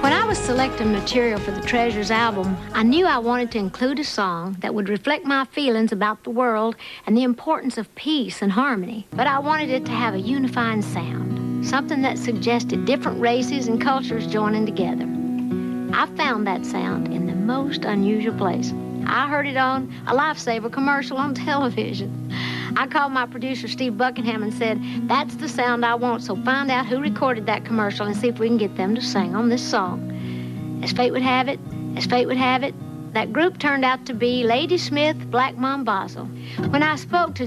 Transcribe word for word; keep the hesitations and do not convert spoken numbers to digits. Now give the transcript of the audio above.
When I was selecting material for the Treasures album, I knew I wanted to include a song that would reflect my feelings about the world and the importance of peace and harmony. But I wanted it to have a unifying sound, something that suggested different races and cultures joining together. I found that sound in the most unusual place. I heard it on a Lifesaver commercial on television. I called my producer, Steve Buckingham, and said, that's the sound I want, so find out who recorded that commercial and see if we can get them to sing on this song. As fate would have it, as fate would have it, that group turned out to be Ladysmith Black Mambazo. When I spoke to